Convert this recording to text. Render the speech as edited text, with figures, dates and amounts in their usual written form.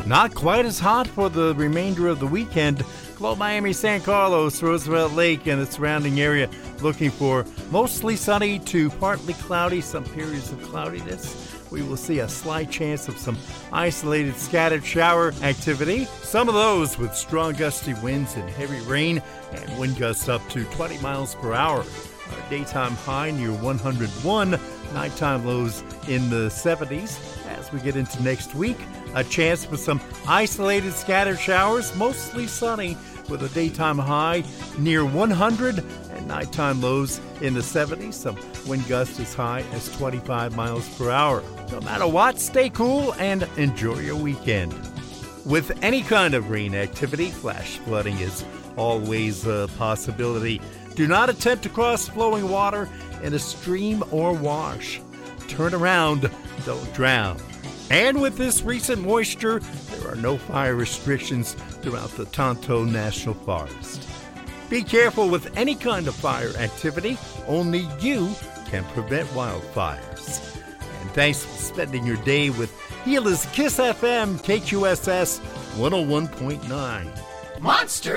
Not quite as hot for the remainder of the weekend. Glow Miami, San Carlos, Roosevelt Lake, and the surrounding area looking for mostly sunny to partly cloudy, some periods of cloudiness. We will see a slight chance of some isolated scattered shower activity. Some of those with strong gusty winds and heavy rain and wind gusts up to 20 miles per hour. Our daytime high near 101, nighttime lows in the 70s. As we get into next week, a chance for some isolated scattered showers, mostly sunny with a daytime high near 100 and nighttime lows in the 70s. Some wind gusts as high as 25 miles per hour. No matter what, stay cool and enjoy your weekend. With any kind of rain activity, flash flooding is always a possibility. Do not attempt to cross flowing water in a stream or wash. Turn around, don't drown. And with this recent moisture, there are no fire restrictions throughout the Tonto National Forest. Be careful with any kind of fire activity. Only you can prevent wildfires. And thanks for spending your day with Gila's Kiss FM KQSS 101.9. Monster